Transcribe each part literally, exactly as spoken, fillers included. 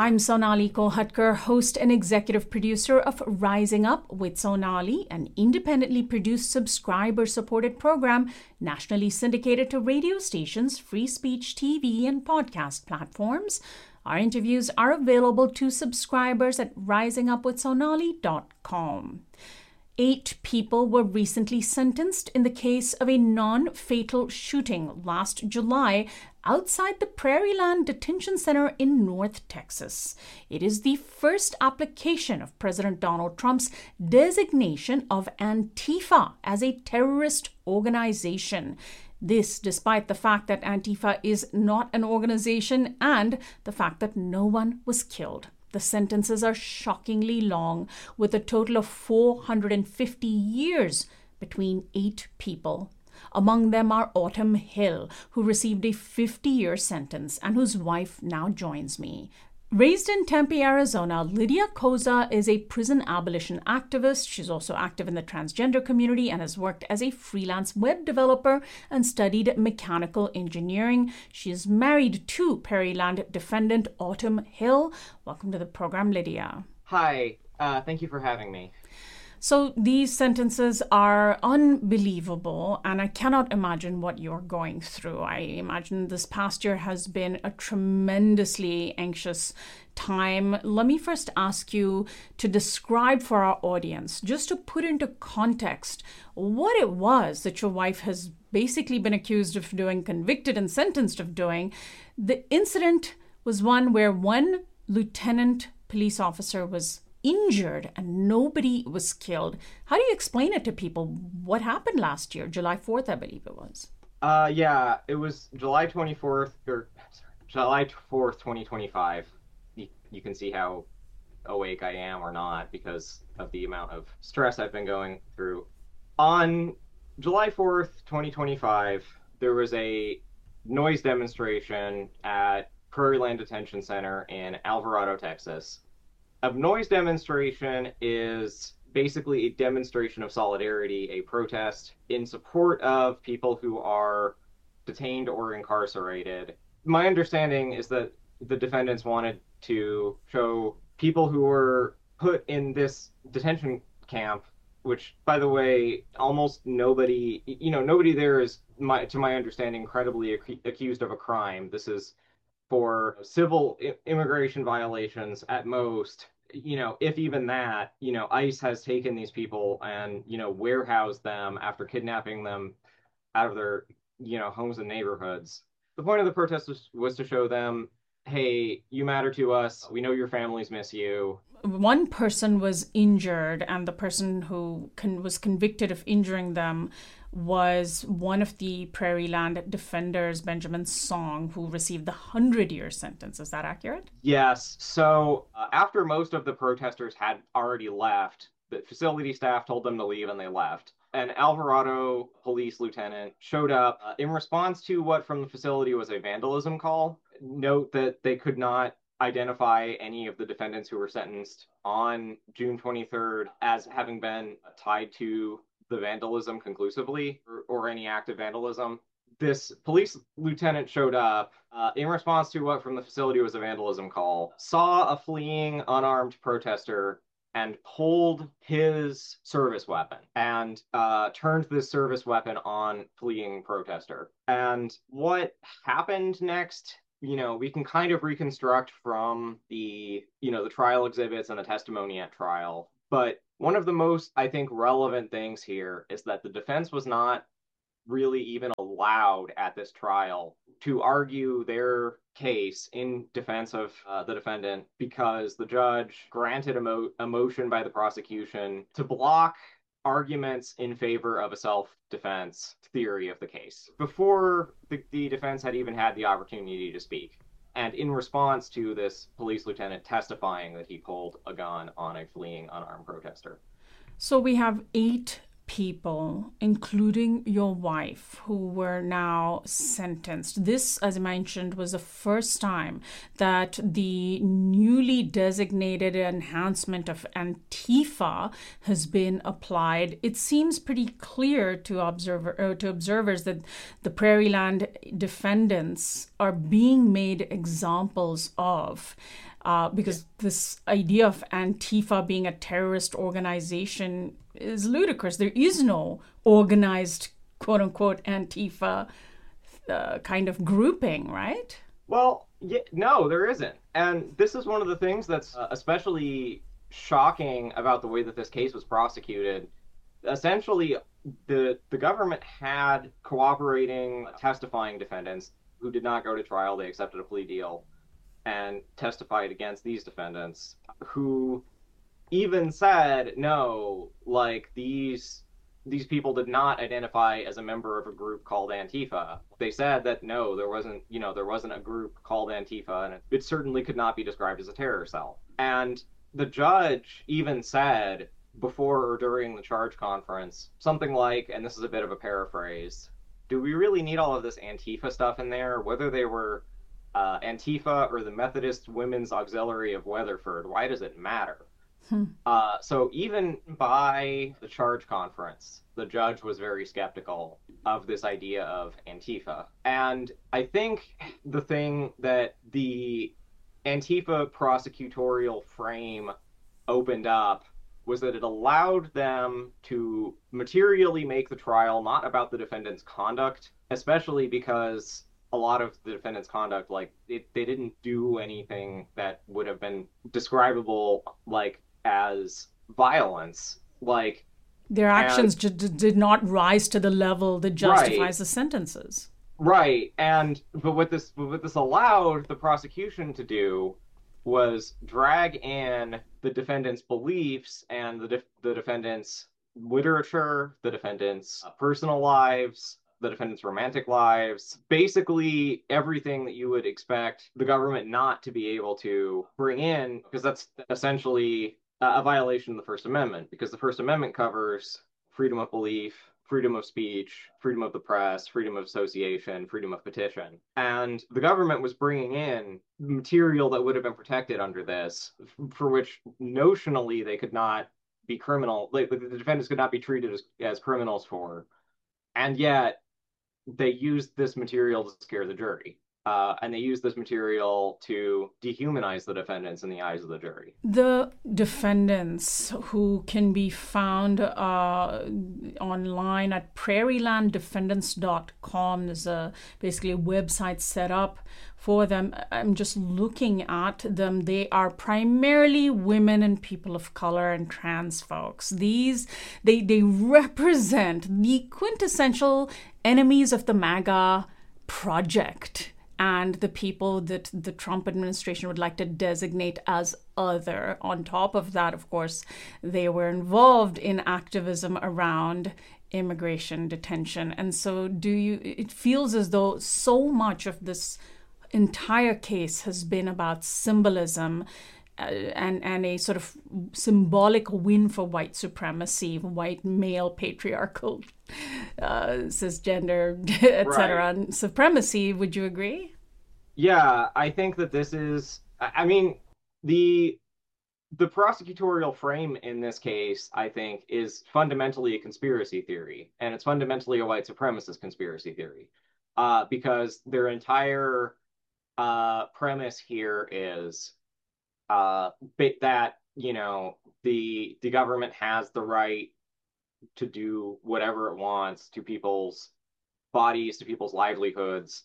I'm Sonali Kolhatkar, host and executive producer of Rising Up with Sonali, an independently produced subscriber-supported program nationally syndicated to radio stations, free speech T V, and podcast platforms. Our interviews are available to subscribers at rising up with sonali dot com. Eight people were recently sentenced in the case of a non-fatal shooting last July outside the Prairieland Detention Center in North Texas. It is the first application of President Donald Trump's designation of Antifa as a terrorist organization. This despite the fact that Antifa is not an organization and the fact that no one was killed. The sentences are shockingly long, with a total of four hundred fifty years between eight people. Among them are Autumn Hill, who received a fifty-year sentence and whose wife now joins me. Raised in Tempe, Arizona, Lydia Koza is a prison abolition activist. She's also active in the transgender community and has worked as a freelance web developer and studied mechanical engineering. She is married to Prairieland defendant Autumn Hill. Welcome to the program, Lydia. Hi, uh, thank you for having me. So these sentences are unbelievable, and I cannot imagine what you're going through. I imagine this past year has been a tremendously anxious time. Let me first ask you to describe for our audience, just to put into context, what it was that your wife has basically been accused of doing, convicted and sentenced of doing. The incident was one where one lieutenant police officer was injured and nobody was killed. How do you explain it to people? What happened last year, July fourth, I believe it was? Uh, yeah, it was July twenty-fourth, or sorry, July fourth, twenty twenty-five. You, you can see how awake I am or not because of the amount of stress I've been going through. On July fourth, twenty twenty-five, there was a noise demonstration at Prairieland Detention Center in Alvarado, Texas. A noise demonstration is basically a demonstration of solidarity, a protest in support of people who are detained or incarcerated. My understanding is that the defendants wanted to show people who were put in this detention camp, which, by the way, almost nobody, you know, nobody there is, my, to my understanding, credibly ac- accused of a crime. This is for civil I- immigration violations at most. You know, if even that, you know, ICE has taken these people and, you know, warehoused them after kidnapping them out of their, you know, homes and neighborhoods. The point of the protest was, was to show them, hey, you matter to us. We know your families miss you. One person was injured, and the person who con- was convicted of injuring them was one of the Prairieland defenders, Benjamin Song, who received the hundred-year sentence. Is that accurate? Yes. So uh, after most of the protesters had already left, the facility staff told them to leave and they left. An Alvarado police lieutenant showed up uh, in response to what from the facility was a vandalism call. Note that they could not identify any of the defendants who were sentenced on June twenty-third as having been tied to the vandalism conclusively or, or any act of vandalism. This police lieutenant showed up uh, in response to what from the facility was a vandalism call, saw a fleeing unarmed protester and pulled his service weapon and uh, turned this service weapon on fleeing protester. And what happened next, you know, we can kind of reconstruct from the, you know, the trial exhibits and the testimony at trial. But one of the most, I think, relevant things here is that the defense was not really even allowed at this trial to argue their case in defense of uh, the defendant because the judge granted a, mo- a motion by the prosecution to block arguments in favor of a self-defense theory of the case before the, the defense had even had the opportunity to speak. And in response to this police lieutenant testifying that he pulled a gun on a fleeing unarmed protester. So we have eight people, including your wife, who were now sentenced. This, as I mentioned, was the first time that the newly designated enhancement of Antifa has been applied. It seems pretty clear to observer uh, to observers that the Prairieland defendants are being made examples of. Uh, because this idea of Antifa being a terrorist organization is ludicrous. There is no organized, quote unquote, Antifa uh, kind of grouping, right? Well, yeah, no, there isn't. And this is one of the things that's uh, especially shocking about the way that this case was prosecuted. Essentially, the the government had cooperating, testifying defendants who did not go to trial. They accepted a plea deal and testified against these defendants, who even said, no, like these these people did not identify as a member of a group called Antifa. They said that no, there wasn't, you know, there wasn't a group called Antifa, and it, it certainly could not be described as a terror cell. And the judge even said before or during the charge conference something like, and this is a bit of a paraphrase, do we really need all of this Antifa stuff in there? Whether they were Uh, Antifa or the Methodist Women's Auxiliary of Weatherford, why does it matter? Hmm. Uh, so even by the charge conference, the judge was very skeptical of this idea of Antifa. And I think the thing that the Antifa prosecutorial frame opened up was that it allowed them to materially make the trial not about the defendant's conduct, especially because a lot of the defendant's conduct, like, it, they didn't do anything that would have been describable, like, as violence. Like, their actions and, just did not rise to the level that justifies right, the sentences. Right. And, but what this, what this allowed the prosecution to do was drag in the defendant's beliefs and the, def- the defendant's literature, the defendant's personal lives, the defendant's romantic lives, basically everything that you would expect the government not to be able to bring in, because that's essentially a violation of the First Amendment, because the First Amendment covers freedom of belief, freedom of speech, freedom of the press, freedom of association, freedom of petition. And the government was bringing in material that would have been protected under this, for which notionally they could not be criminal, like the defendants could not be treated as, as criminals for. And yet, they used this material to scare the jury. Uh, and they used this material to dehumanize the defendants in the eyes of the jury. The defendants, who can be found uh, online at prairieland defendants dot com, there's a, basically a website set up for them. I'm just looking at them. They are primarily women and people of color and trans folks. These, they, they represent the quintessential enemies of the MAGA project, and the people that the Trump administration would like to designate as other. On top of that, of course, they were involved in activism around immigration detention. And so do you, it feels as though so much of this entire case has been about symbolism uh, and, and a sort of symbolic win for white supremacy, white male patriarchal, uh, cisgender, et cetera, right. Supremacy. Would you agree? Yeah, I think that this is, I mean, the the prosecutorial frame in this case, I think, is fundamentally a conspiracy theory, and it's fundamentally a white supremacist conspiracy theory, uh, because their entire uh, premise here is uh, that, you know, the the government has the right to do whatever it wants to people's bodies, to people's livelihoods.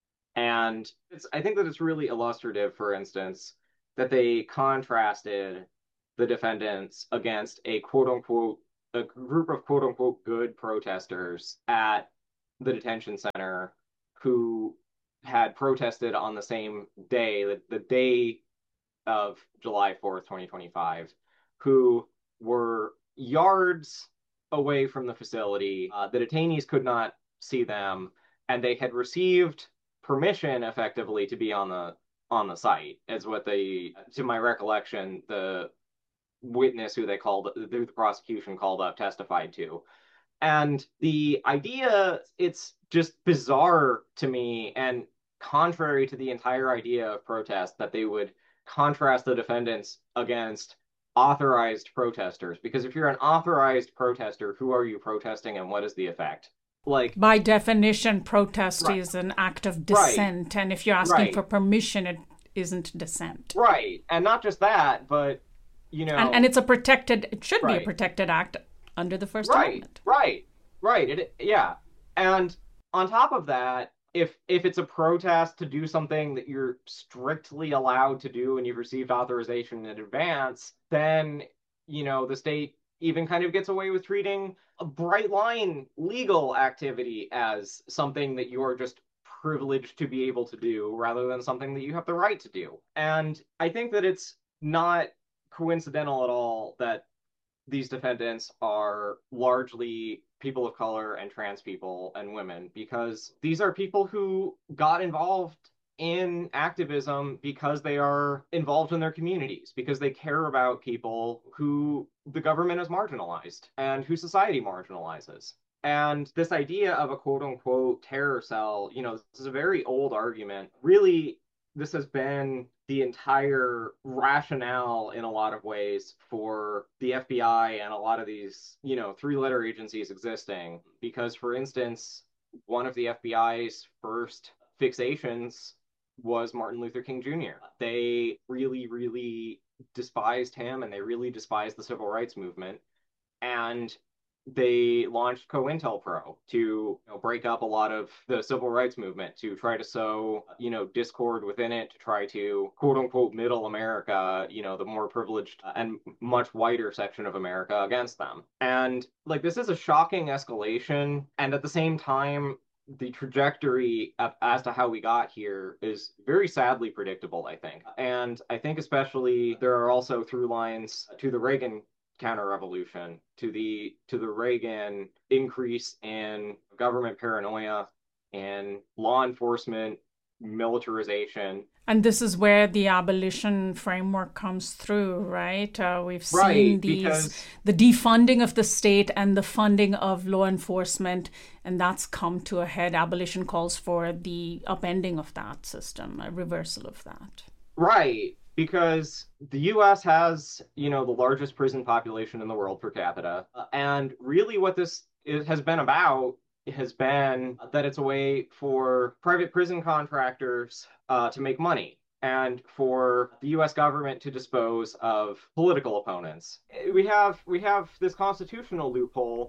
And it's, I think that it's really illustrative, for instance, that they contrasted the defendants against a quote-unquote, a group of quote-unquote good protesters at the detention center who had protested on the same day, the, the day of July fourth, twenty twenty-five, who were yards away from the facility. Uh, the detainees could not see them, and they had received permission effectively to be on the on the site, as what they, to my recollection, the witness who they called, who the prosecution called up, testified to. And the idea, it's just bizarre to me and contrary to the entire idea of protest that they would contrast the defendants against authorized protesters. Because if you're an authorized protester, who are you protesting and what is the effect? Like, by definition, protest right, is an act of right, dissent. And if you're asking right, for permission, it isn't dissent. right. And not just that, but, you know. And, and it's a protected, it should right, be a protected act under the First right, Amendment. right, right. It, yeah. And on top of that, if if it's a protest to do something that you're strictly allowed to do and you've received authorization in advance, then, you know, the state even kind of gets away with treating a bright line legal activity as something that you're just privileged to be able to do rather than something that you have the right to do. And I think that it's not coincidental at all that these defendants are largely people of color and trans people and women, because these are people who got involved in activism because they are involved in their communities, because they care about people who the government has marginalized and who society marginalizes. And this idea of a quote unquote terror cell, you know, this is a very old argument. Really, this has been the entire rationale in a lot of ways for the F B I and a lot of these, you know, three letter agencies existing. Because, for instance, one of the F B I's first fixations was Martin Luther King Junior They really, really despised him and they really despised the civil rights movement. And they launched COINTELPRO to, you know, break up a lot of the civil rights movement, to try to sow, you know, discord within it, to try to quote unquote middle America, you know, the more privileged and much whiter section of America against them. And like, this is a shocking escalation. And at the same time, the trajectory of, as to how we got here is very sadly predictable, I think. And I think especially there are also through lines to the Reagan counter-revolution, to the to the Reagan increase in government paranoia and law enforcement militarization. And this is where the abolition framework comes through, right? Uh, we've seen right, these because... the defunding of the state and the funding of law enforcement, and that's come to a head. Abolition calls for the upending of that system, a reversal of that. Right. Because the U S has, you know, the largest prison population in the world per capita. And really what this is, has been about has been that it's a way for private prison contractors uh, to make money and for the U S government to dispose of political opponents. We have we have this constitutional loophole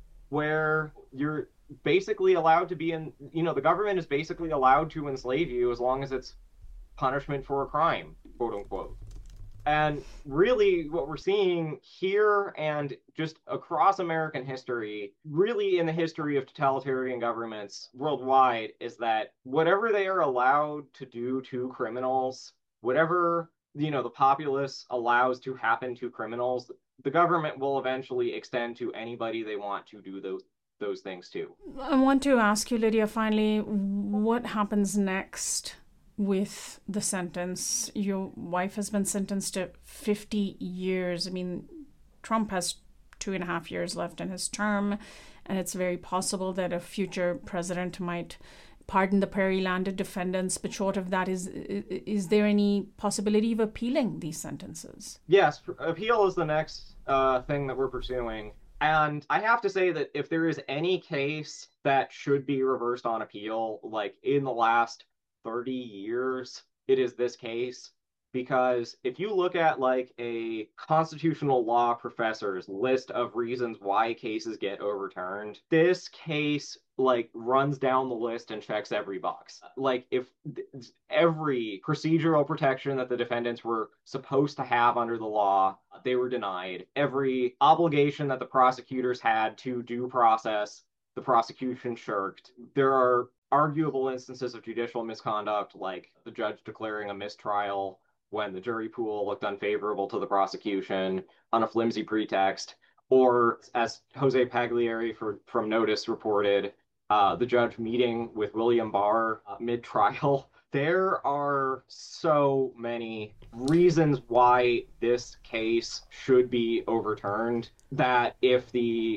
where you're basically allowed to be in, you know, the government is basically allowed to enslave you as long as it's punishment for a crime, quote unquote. And really what we're seeing here and just across American history, really in the history of totalitarian governments worldwide, is that whatever they are allowed to do to criminals, whatever, you know, the populace allows to happen to criminals, the government will eventually extend to anybody they want to do those those things to. I want to ask you, Lydia, finally, what happens next with the sentence? Your wife has been sentenced to fifty years. I mean, Trump has two and a half years left in his term, and it's very possible that a future president might pardon the Prairie Landed defendants. But short of that, is is there any possibility of appealing these sentences? Yes, appeal is the next uh, thing that we're pursuing. And I have to say that if there is any case that should be reversed on appeal, like in the last thirty years, it is this case. Because if you look at like a constitutional law professor's list of reasons why cases get overturned, this case like runs down the list and checks every box. Like if every procedural protection that the defendants were supposed to have under the law, they were denied. Every obligation that the prosecutors had to due process, the prosecution shirked. There are arguable instances of judicial misconduct, like the judge declaring a mistrial when the jury pool looked unfavorable to the prosecution on a flimsy pretext, or as Jose Pagliari for, from Notice reported, uh, the judge meeting with William Barr uh, mid-trial. There are so many reasons why this case should be overturned that if the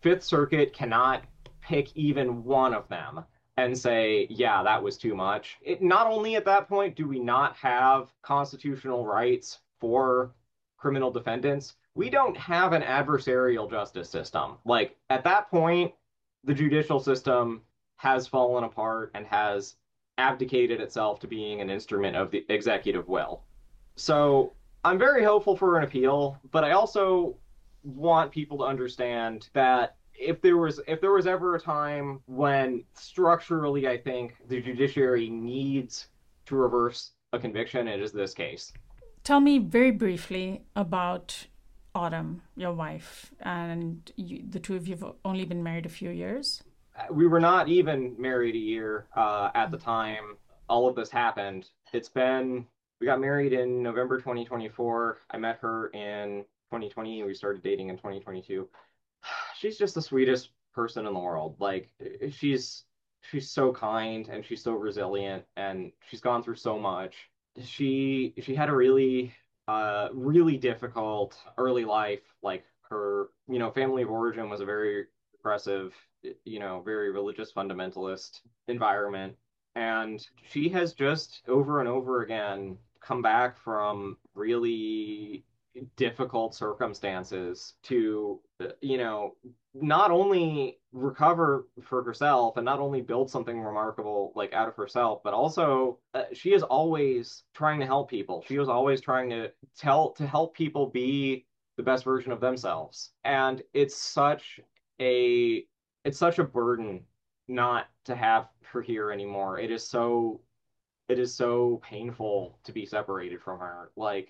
Fifth Circuit cannot pick even one of them and say, yeah, that was too much. It, not only at that point do we not have constitutional rights for criminal defendants, we don't have an adversarial justice system. Like, at that point, the judicial system has fallen apart and has abdicated itself to being an instrument of the executive will. So I'm very hopeful for an appeal, but I also want people to understand that if there was if there was ever a time when structurally I think the judiciary needs to reverse a conviction, it is this case. Tell me very briefly about Autumn, your wife, and you, the two of you have only been married a few years. We were not even married a year uh, at the time all of this happened. It's been, we got married in November twenty twenty-four. I met her in twenty twenty. We started dating in twenty twenty-two. She's just the sweetest person in the world. Like, she's she's so kind and she's so resilient and she's gone through so much. She she had a really uh really difficult early life. Like, her, you know, family of origin was a very repressive, you know, very religious fundamentalist environment. And she has just over and over again come back from really difficult circumstances to, you know, not only recover for herself and not only build something remarkable like out of herself, but also uh, she is always trying to help people. She was always trying to tell to help people be the best version of themselves. And it's such a it's such a burden not to have her here anymore. It is so it is so painful to be separated from her. Like,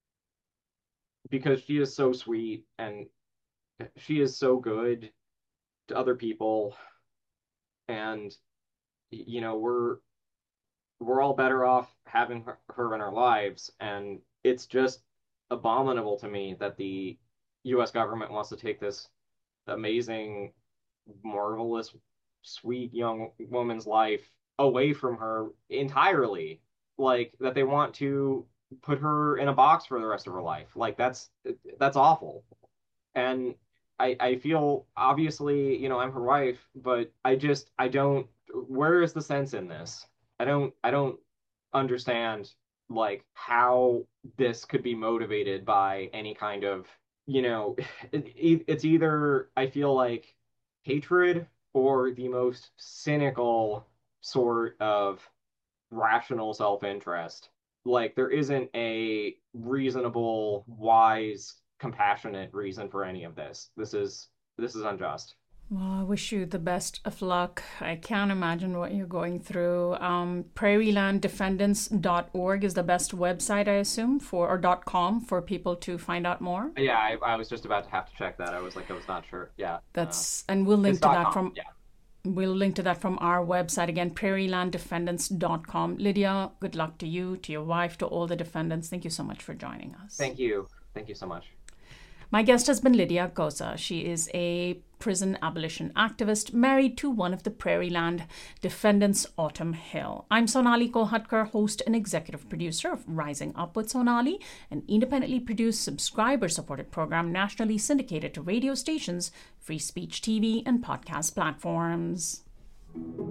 because she is so sweet and she is so good to other people, and you know, we're we're all better off having her, her in our lives. And it's just abominable to me that the U S government wants to take this amazing, marvelous, sweet young woman's life away from her entirely. Like, that they want to put her in a box for the rest of her life. Like, that's that's awful. And I I feel, obviously, you know, I'm her wife, but I just I don't where is the sense in this? I don't I don't understand, like, how this could be motivated by any kind of, you know, it, it's either, I feel like, hatred or the most cynical sort of rational self-interest. Like, there isn't a reasonable, wise, compassionate reason for any of this. This is this is unjust. Well, I wish you the best of luck. I can't imagine what you're going through. Um, prairie land defendants dot org is the best website, I assume, for or .com for people to find out more. Yeah, I, I was just about to have to check that. I was like, I was not sure. Yeah. That's uh, and we'll link to that .com. from Yeah. We'll link to that from our website again, prairie land defendants dot com. Lydia, good luck to you, to your wife, to all the defendants. Thank you so much for joining us. Thank you. Thank you so much. My guest has been Lydia Goza. She is a prison abolition activist married to one of the Prairie Land defendants, Autumn Hill. I'm Sonali Kolhatkar, host and executive producer of Rising Up with Sonali, an independently produced, subscriber-supported program nationally syndicated to radio stations, free speech T V, and podcast platforms.